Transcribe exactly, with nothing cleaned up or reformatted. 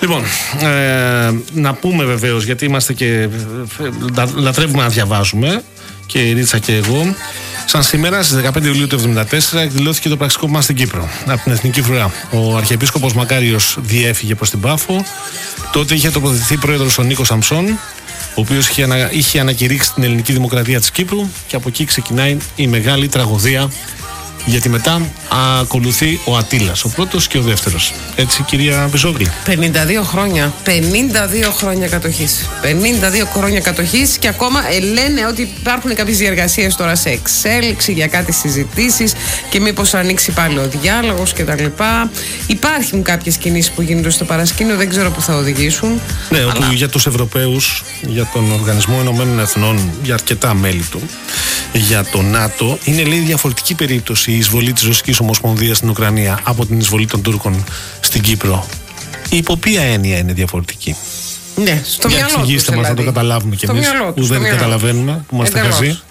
Λοιπόν, ε, να πούμε βεβαίως, γιατί είμαστε και λατρεύουμε να διαβάζουμε, και η Ρίτσα και εγώ. Σαν σήμερα, στις δεκαπέντε Ιουλίου του χίλια εννιακόσια εβδομήντα τέσσερα, εκδηλώθηκε το πραξικόπημα στην Κύπρο από την Εθνική Φρουρά. Ο Αρχιεπίσκοπος Μακάριος διέφυγε προς την Πάφο. Τότε είχε τοποθετηθεί πρόεδρος ο Νίκος Σαμψών, ο οποίος είχε, ανα, είχε ανακηρύξει την ελληνική δημοκρατία της Κύπρου, και από εκεί ξεκινάει η μεγάλη τραγωδία. Γιατί μετά ακολουθεί ο Ατήλας, ο πρώτος και ο δεύτερος. Έτσι, κυρία Μπιζόγλη. πενήντα δύο χρόνια. πενήντα δύο χρόνια κατοχής. πενήντα δύο χρόνια κατοχής, και ακόμα ε, λένε ότι υπάρχουν κάποιες διεργασίες τώρα σε εξέλιξη για κάτι συζητήσεις και μήπως ανοίξει πάλι ο διάλογος κτλ. Υπάρχουν κάποιες κινήσεις που γίνονται στο παρασκήνιο, δεν ξέρω που θα οδηγήσουν. Ναι, αλλά... όπου για τους Ευρωπαίους, για τον Οργανισμό Ηνωμένων Εθνών, για αρκετά μέλη του, για το ΝΑΤΟ, είναι, λέει, διαφορετική περίπτωση η εισβολή της Ρωσικής Ομοσπονδίας στην Ουκρανία από την εισβολή των Τούρκων στην Κύπρο. Υπό ποια έννοια είναι διαφορετική? Ναι, στο για μυαλό τους, εξηγήστε μας, δηλαδή. να το καταλάβουμε κι εμείς, που δεν καταλαβαίνουμε, που είμαστε χαζοί.